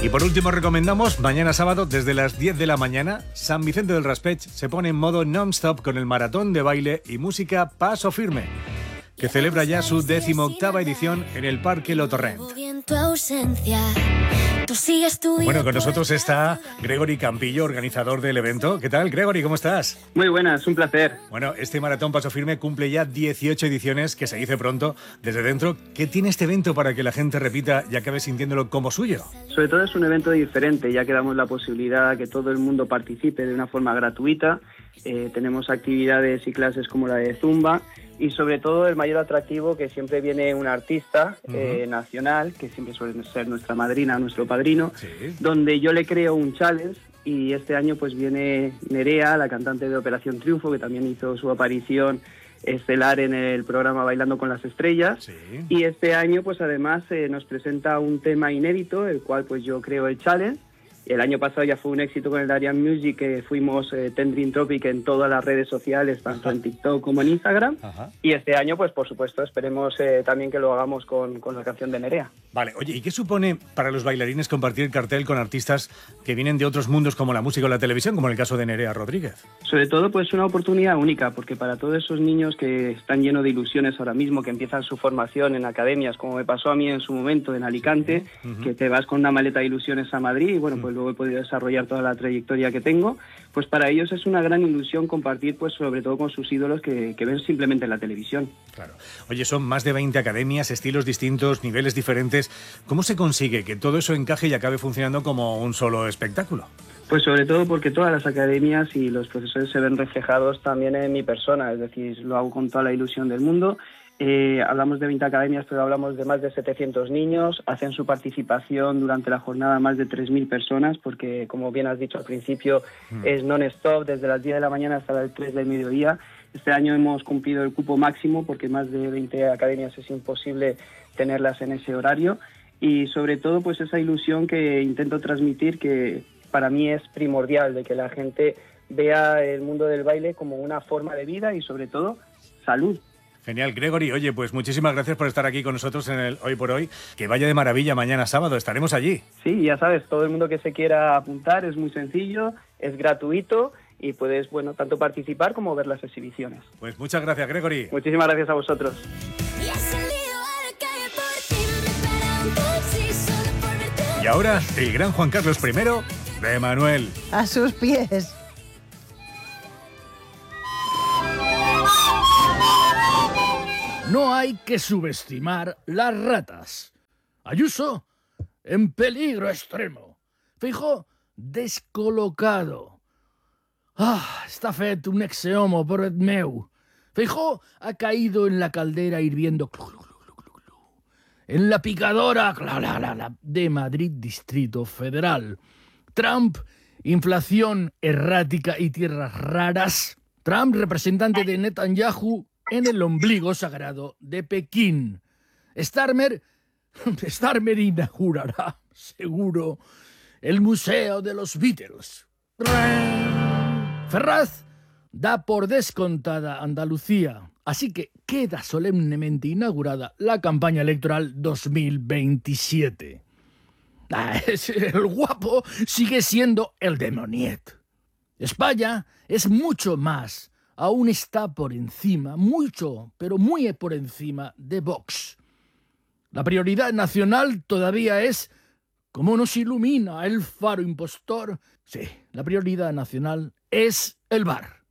Y por último recomendamos, mañana sábado desde las 10 de la mañana, San Vicente del Raspech se pone en modo non-stop con el maratón de baile y música Paso Firme, que celebra ya su 18ª edición en el Parque Lotorrent. Bueno, con nosotros está Gregory Campillo, organizador del evento. ¿Qué tal, Gregory? ¿Cómo estás? Muy buenas, un placer. Bueno, este Maratón Paso Firme cumple ya 18 ediciones, que se dice pronto, desde dentro. ¿Qué tiene este evento para que la gente repita y acabe sintiéndolo como suyo? Sobre todo es un evento diferente, ya que damos la posibilidad a que todo el mundo participe de una forma gratuita. Tenemos actividades y clases como la de Zumba. Y sobre todo el mayor atractivo, que siempre viene un artista nacional, que siempre suele ser nuestra madrina, nuestro padrino, sí, donde yo le creo un challenge, y este año pues viene Nerea, la cantante de Operación Triunfo, que también hizo su aparición estelar en el programa Bailando con las Estrellas, sí, y este año pues además nos presenta un tema inédito, el cual pues yo creo el challenge. El año pasado ya fue un éxito con el Darian Music, que fuimos Trending Topic en todas las redes sociales, tanto en TikTok como en Instagram. Ajá. Y este año, pues por supuesto, esperemos también que lo hagamos con la canción de Nerea. Vale, oye, ¿y qué supone para los bailarines compartir cartel con artistas que vienen de otros mundos como la música o la televisión, como en el caso de Nerea Rodríguez? Sobre todo, pues una oportunidad única, porque para todos esos niños que están llenos de ilusiones ahora mismo, que empiezan su formación en academias, como me pasó a mí en su momento en Alicante, que te vas con una maleta de ilusiones a Madrid y bueno, pues luego he podido desarrollar toda la trayectoria que tengo, pues para ellos es una gran ilusión compartir, pues sobre todo con sus ídolos que ven simplemente en la televisión. Claro. Oye, son más de 20 academias, estilos distintos, niveles diferentes. ¿Cómo se consigue que todo eso encaje y acabe funcionando como un solo espectáculo? Pues sobre todo porque todas las academias y los profesores se ven reflejados también en mi persona, es decir, lo hago con toda la ilusión del mundo. Hablamos de 20 academias, pero hablamos de más de 700 niños. Hacen su participación durante la jornada más de 3.000 personas, porque, como bien has dicho al principio, es non-stop, desde las 10 de la mañana hasta las 3 del mediodía. Este año hemos cumplido el cupo máximo, porque más de 20 academias es imposible tenerlas en ese horario. Y sobre todo, pues esa ilusión que intento transmitir, que para mí es primordial, de que la gente vea el mundo del baile como una forma de vida y, sobre todo, salud. Genial, Gregory. Oye, pues muchísimas gracias por estar aquí con nosotros en el Hoy por Hoy. Que vaya de maravilla mañana sábado, estaremos allí. Sí, ya sabes, todo el mundo que se quiera apuntar es muy sencillo, es gratuito y puedes, bueno, tanto participar como ver las exhibiciones. Pues muchas gracias, Gregory. Muchísimas gracias a vosotros. Y ahora, el gran Juan Carlos I de Manuel. A sus pies. No hay que subestimar las ratas. Ayuso, en peligro extremo. Feijó, descolocado. Està fet un exeomo, pobret meu. Feijó ha caído en la caldera hirviendo en la picadora de Madrid Distrito Federal. Trump, inflación errática y tierras raras. Trump, representante de Netanyahu en el ombligo sagrado de Pekín. Starmer inaugurará, seguro, el Museo de los Beatles. Ferraz da por descontada Andalucía, así que queda solemnemente inaugurada la campaña electoral 2027. El guapo sigue siendo el demoniet. España es mucho más. Aún está por encima, mucho, pero muy por encima de Vox. La prioridad nacional todavía es, ¿cómo nos ilumina el faro impostor? Sí, la prioridad nacional es el bar.